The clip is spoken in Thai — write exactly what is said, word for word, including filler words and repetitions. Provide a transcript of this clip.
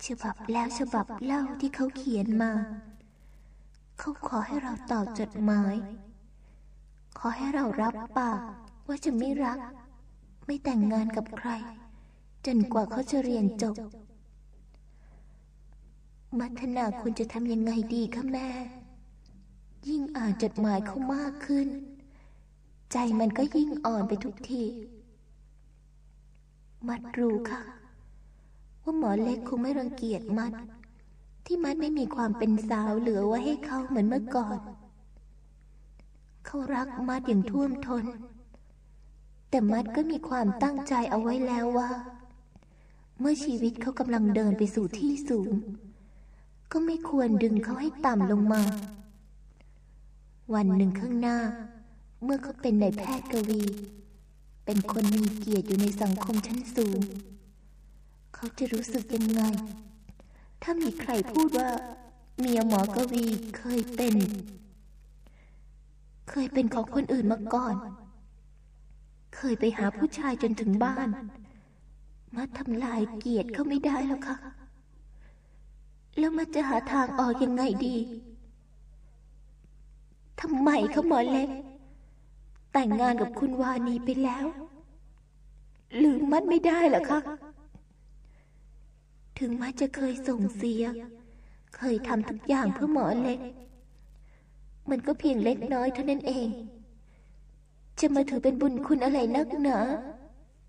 ฉบับแล้วฉบับเล่าที่เขาเขียนมาเขาขอให้เราตอบจดหมายขอให้เรารับปากว่าจะไม่รักไม่แต่งงานกับใครจนกว่าเขาจะเรียนจบมัทนาคุณจะทำยังไงดีคะแม่ยิ่งอ่านจดหมายเขามากขึ้นใจมันก็ยิ่งอ่อนไปทุกทีมัดรู้ค่ะว่าหมอเล็กคงไม่รังเกียจมัดที่มัดไม่มีความเป็นสาวเหลือไว้ให้เขาเหมือนเมื่อก่อนเขารักมัดอย่างท่วมท้นแต่มัดก็มีความตั้งใจเอาไว้แล้วว่าเมื่อชีวิตเขากำลังเดินไปสู่ที่สูงก็ไม่ควรดึงเขาให้ต่ำลงมาวันหนึ่งข้างหน้าเมื่อเขาเป็นนายแพทย์กวีเป็นคนมีเกียรติอยู่ในสังคมชั้นสูงเขาจะรู้สึกยังไงถ้ามีใครพูดว่าเมียหมอกวีเคยเป็นเคยเป็นของคนอื่นมาก่อนเคยไปหาผู้ชายจนถึงบ้านมาทำลายเกียรติเขาไม่ได้แล้วค่ะแล้วมันจะหาทางออกยังไงดีทำไมเขาหมอเล็กแต่งงานกับคุณวานีไปแล้วลืมมัดไม่ได้เหรอคะถึงมัดจะเคยส่งเสียเคยทำทุกอย่างเพื่อหมอเล็กมันก็เพียงเล็กน้อยเท่านั้นเองจะมาถือเป็นบุญคุณอะไรนักหนา